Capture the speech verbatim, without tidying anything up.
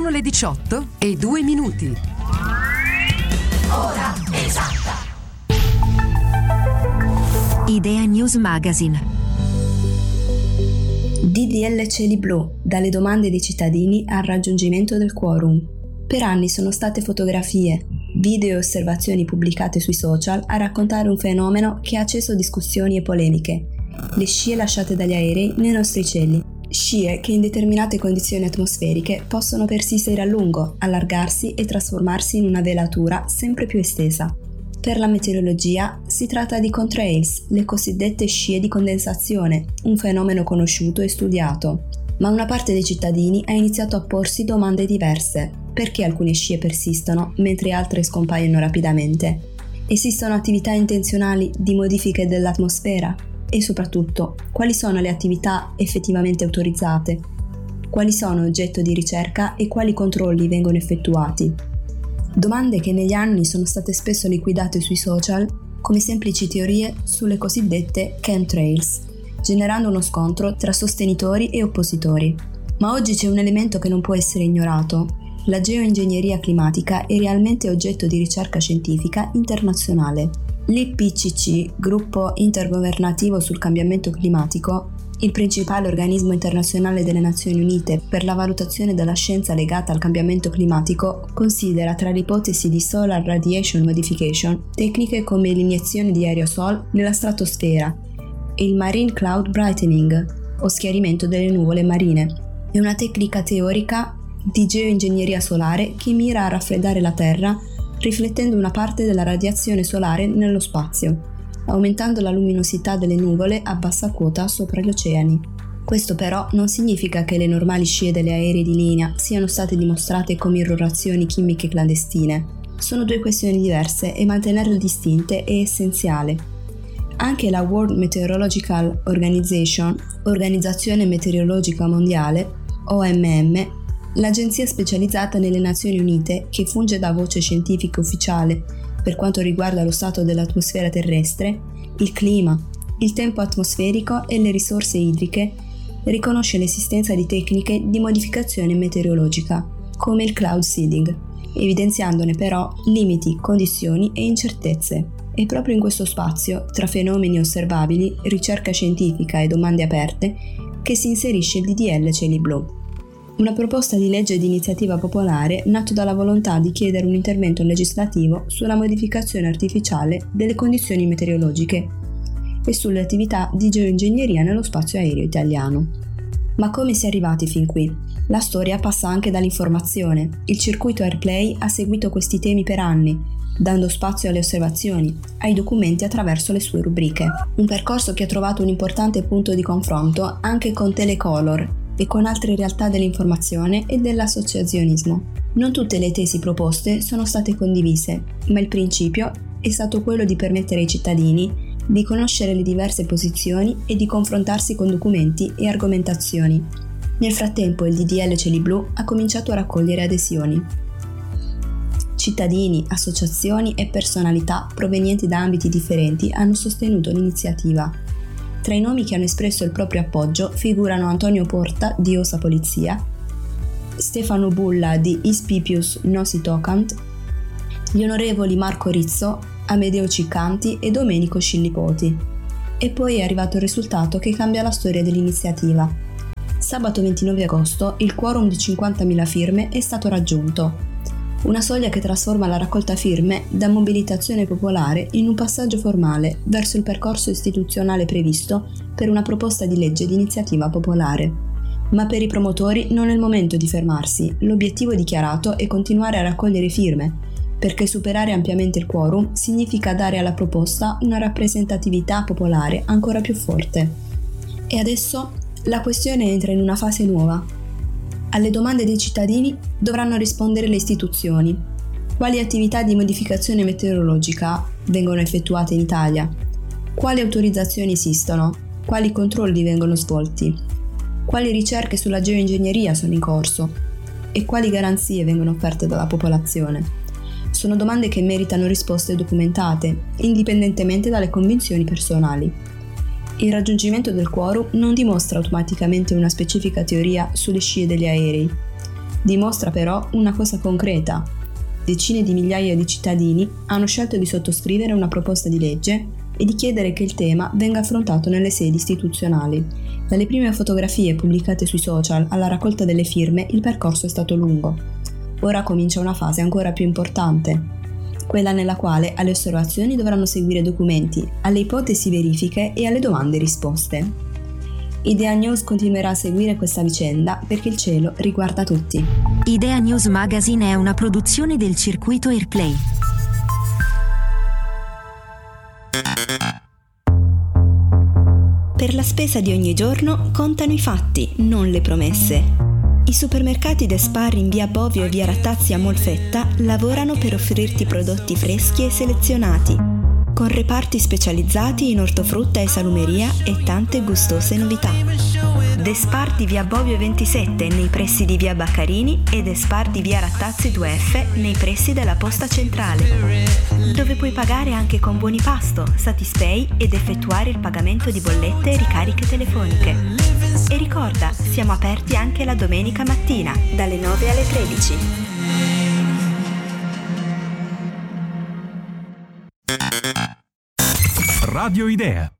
Sono le diciotto e due minuti. Ora esatta. Idea News Magazine. D D L Cieli Blu, dalle domande dei cittadini al raggiungimento del quorum. Per anni sono state fotografie, video e osservazioni pubblicate sui social a raccontare un fenomeno che ha acceso discussioni e polemiche: le scie lasciate dagli aerei nei nostri cieli. Scie che in determinate condizioni atmosferiche possono persistere a lungo, allargarsi e trasformarsi in una velatura sempre più estesa. Per la meteorologia si tratta di contrails, le cosiddette scie di condensazione, un fenomeno conosciuto e studiato. Ma una parte dei cittadini ha iniziato a porsi domande diverse. Perché alcune scie persistono mentre altre scompaiono rapidamente? Esistono attività intenzionali di modifiche dell'atmosfera? E soprattutto, quali sono le attività effettivamente autorizzate? Quali sono oggetto di ricerca e quali controlli vengono effettuati? Domande che negli anni sono state spesso liquidate sui social come semplici teorie sulle cosiddette chemtrails, generando uno scontro tra sostenitori e oppositori. Ma oggi c'è un elemento che non può essere ignorato: la geoingegneria climatica è realmente oggetto di ricerca scientifica internazionale. L'I P C C, Gruppo Intergovernativo sul Cambiamento Climatico, il principale organismo internazionale delle Nazioni Unite per la valutazione della scienza legata al cambiamento climatico, considera tra le ipotesi di Solar Radiation Modification tecniche come l'iniezione di aerosol nella stratosfera e il Marine Cloud Brightening, o schiarimento delle nuvole marine. È una tecnica teorica di geoingegneria solare che mira a raffreddare la Terra riflettendo una parte della radiazione solare nello spazio, aumentando la luminosità delle nuvole a bassa quota sopra gli oceani. Questo però non significa che le normali scie degli aerei di linea siano state dimostrate come irrorazioni chimiche clandestine. Sono due questioni diverse e mantenerle distinte è essenziale. Anche la World Meteorological Organization, Organizzazione Meteorologica Mondiale, O M M, l'agenzia specializzata nelle Nazioni Unite che funge da voce scientifica ufficiale per quanto riguarda lo stato dell'atmosfera terrestre, il clima, il tempo atmosferico e le risorse idriche, riconosce l'esistenza di tecniche di modificazione meteorologica, come il cloud seeding, evidenziandone però limiti, condizioni e incertezze. È proprio in questo spazio, tra fenomeni osservabili, ricerca scientifica e domande aperte, che si inserisce il D D L Cieli Blu. Una proposta di legge di iniziativa popolare nato dalla volontà di chiedere un intervento legislativo sulla modificazione artificiale delle condizioni meteorologiche e sulle attività di geoingegneria nello spazio aereo italiano. Ma come si è arrivati fin qui? La storia passa anche dall'informazione. Il circuito AirPlay ha seguito questi temi per anni, dando spazio alle osservazioni, ai documenti attraverso le sue rubriche. Un percorso che ha trovato un importante punto di confronto anche con Telecolor e con altre realtà dell'informazione e dell'associazionismo. Non tutte le tesi proposte sono state condivise, ma il principio è stato quello di permettere ai cittadini di conoscere le diverse posizioni e di confrontarsi con documenti e argomentazioni. Nel frattempo il D D L Cieli Blu ha cominciato a raccogliere adesioni. Cittadini, associazioni e personalità provenienti da ambiti differenti hanno sostenuto l'iniziativa. Tra i nomi che hanno espresso il proprio appoggio figurano Antonio Porta di Osa Polizia, Stefano Bulla di Ispipius Nosi Tocant, gli onorevoli Marco Rizzo, Amedeo Ciccanti e Domenico Scillipoti. E poi è arrivato il risultato che cambia la storia dell'iniziativa. Sabato ventinove agosto il quorum di cinquantamila firme è stato raggiunto. Una soglia che trasforma la raccolta firme da mobilitazione popolare in un passaggio formale verso il percorso istituzionale previsto per una proposta di legge di iniziativa popolare. Ma per i promotori non è il momento di fermarsi, l'obiettivo dichiarato è continuare a raccogliere firme, perché superare ampiamente il quorum significa dare alla proposta una rappresentatività popolare ancora più forte. E adesso la questione entra in una fase nuova. Alle domande dei cittadini dovranno rispondere le istituzioni. Quali attività di modificazione meteorologica vengono effettuate in Italia? Quali autorizzazioni esistono? Quali controlli vengono svolti? Quali ricerche sulla geoingegneria sono in corso? E quali garanzie vengono offerte dalla popolazione? Sono domande che meritano risposte documentate, indipendentemente dalle convinzioni personali. Il raggiungimento del quorum non dimostra automaticamente una specifica teoria sulle scie degli aerei. Dimostra però una cosa concreta. Decine di migliaia di cittadini hanno scelto di sottoscrivere una proposta di legge e di chiedere che il tema venga affrontato nelle sedi istituzionali. Dalle prime fotografie pubblicate sui social alla raccolta delle firme, il percorso è stato lungo. Ora comincia una fase ancora più importante, quella nella quale alle osservazioni dovranno seguire documenti, alle ipotesi verifiche e alle domande risposte. Idea News continuerà a seguire questa vicenda perché il cielo riguarda tutti. Idea News Magazine è una produzione del circuito Airplay. Per la spesa di ogni giorno contano i fatti, non le promesse. I supermercati Despar in via Bovio e via Rattazzi a Molfetta lavorano per offrirti prodotti freschi e selezionati, con reparti specializzati in ortofrutta e salumeria e tante gustose novità. Despar di via Bovio ventisette nei pressi di via Baccarini e Despar di via Rattazzi due F nei pressi della posta centrale, dove puoi pagare anche con Buonipasto, Satispay ed effettuare il pagamento di bollette e ricariche telefoniche. E ricorda, siamo aperti anche la domenica mattina, dalle nove alle tredici. Radio Idea.